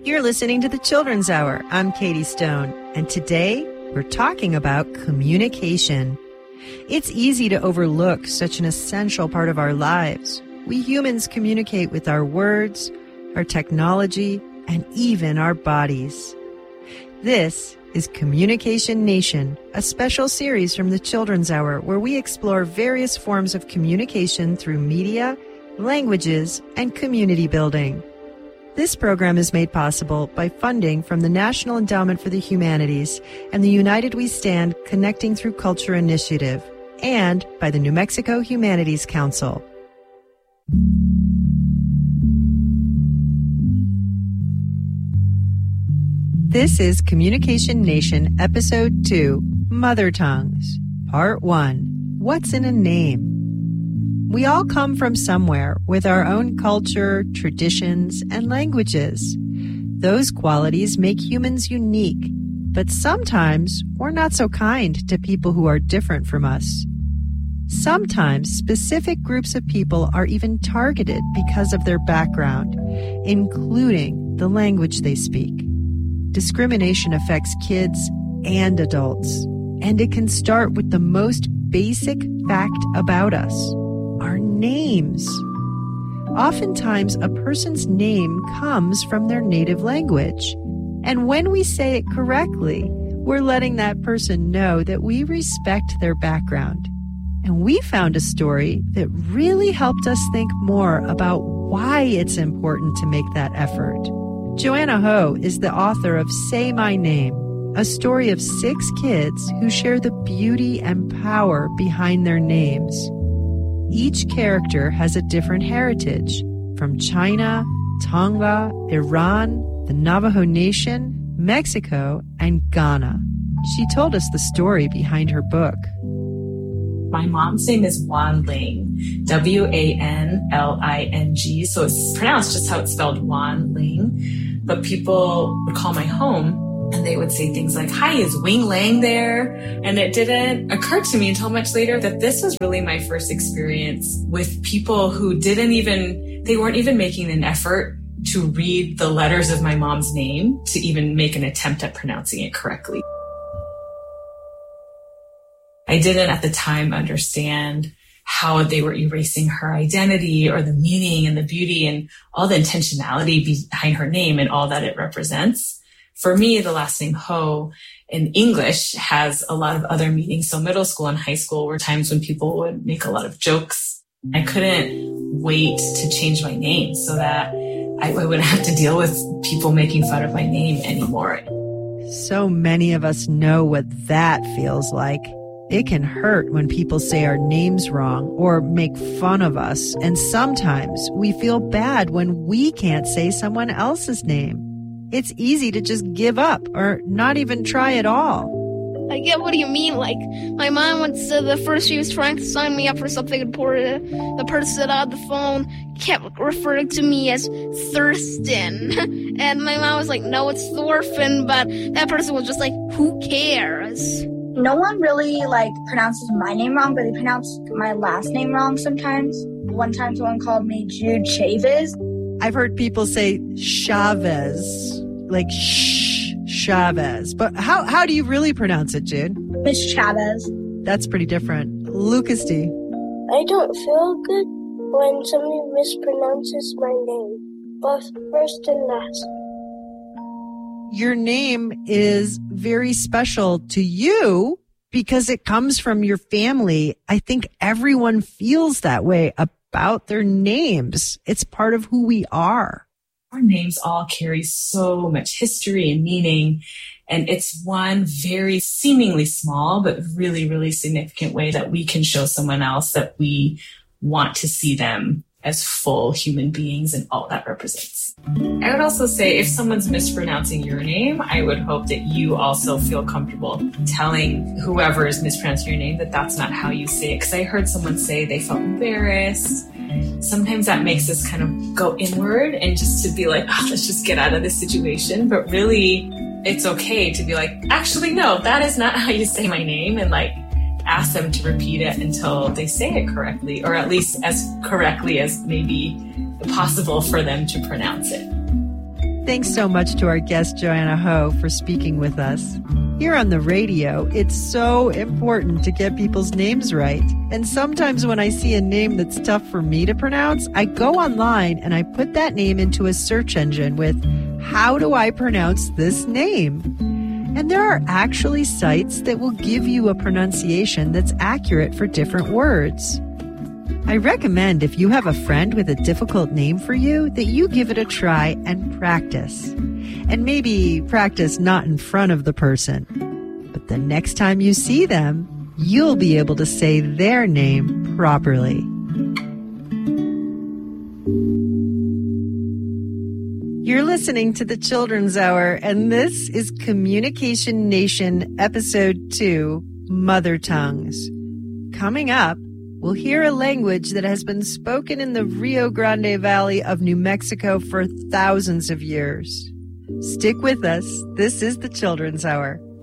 You're listening to the Children's Hour. I'm Katie Stone, and today we're talking about communication. It's easy to overlook such an essential part of our lives. We humans communicate with our words, our technology, and even our bodies. This is Communication Nation, a special series from the Children's Hour where we explore various forms of communication through media, languages, and community building. This program is made possible by funding from the National Endowment for the Humanities and the United We Stand Connecting Through Culture initiative, and by the New Mexico Humanities Council. This is Communication Nation, Episode 2, Mother Tongues, Part 1, What's in a Name? We all come from somewhere with our own culture, traditions, and languages. Those qualities make humans unique, but sometimes we're not so kind to people who are different from us. Sometimes specific groups of people are even targeted because of their background, including the language they speak. Discrimination affects kids and adults, and it can start with the most basic fact about us. Our names. Oftentimes, a person's name comes from their native language. And when we say it correctly, we're letting that person know that we respect their background. And we found a story that really helped us think more about why it's important to make that effort. Joanna Ho is the author of Say My Name, a story of 6 kids who share the beauty and power behind their names. Each character has a different heritage, from China, Tonga, Iran, the Navajo Nation, Mexico, and Ghana. She told us the story behind her book. My mom's name is Wan Ling, W-A-N-L-I-N-G, so it's pronounced just how it's spelled, Wan Ling. But people would call my home and they would say things like, "Hi, is Wing Lang there?" And it didn't occur to me until much later that this was really my first experience with people who they weren't even making an effort to read the letters of my mom's name to even make an attempt at pronouncing it correctly. I didn't at the time understand how they were erasing her identity or the meaning and the beauty and all the intentionality behind her name and all that it represents. For me, the last name Ho in English has a lot of other meanings. So middle school and high school were times when people would make a lot of jokes. I couldn't wait to change my name so that I wouldn't have to deal with people making fun of my name anymore. So many of us know what that feels like. It can hurt when people say our names wrong or make fun of us. And sometimes we feel bad when we can't say someone else's name. It's easy to just give up or not even try at all. I get what you mean. Like, my mom once said the first she was trying to sign me up for something important, the person on the phone kept referring to me as Thurston. And my mom was like, "No, it's Thorfinn," but that person was just like, "Who cares?" No one really, pronounces my name wrong, but they pronounce my last name wrong sometimes. One time someone called me Jude Chavez. I've heard people say Chavez, like Chavez. But how do you really pronounce it, Jude? Miss Chavez. That's pretty different. Lucas D. I don't feel good when somebody mispronounces my name, both first and last. Your name is very special to you because it comes from your family. I think everyone feels that way about their names. It's part of who we are. Our names all carry so much history and meaning, and it's one very seemingly small but really, really significant way that we can show someone else that we want to see them as full human beings and all that represents. I would also say if someone's mispronouncing your name, I would hope that you also feel comfortable telling whoever is mispronouncing your name that that's not how you say it. Because I heard someone say they felt embarrassed. Sometimes that makes us kind of go inward and just to be like, let's just get out of this situation. But really, it's okay to be like, actually, no, that is not how you say my name. And ask them to repeat it until they say it correctly, or at least as correctly as maybe possible for them to pronounce it. Thanks so much to our guest, Joanna Ho, for speaking with us. Here on the radio, it's so important to get people's names right. And sometimes when I see a name that's tough for me to pronounce, I go online and I put that name into a search engine with, how do I pronounce this name? And there are actually sites that will give you a pronunciation that's accurate for different words. I recommend if you have a friend with a difficult name for you that you give it a try and practice. And maybe practice not in front of the person. But the next time you see them, you'll be able to say their name properly. You're listening to the Children's Hour, and this is Communication Nation Episode 2, Mother Tongues. Coming up, we'll hear a language that has been spoken in the Rio Grande Valley of New Mexico for thousands of years. Stick with us. This is the Children's Hour.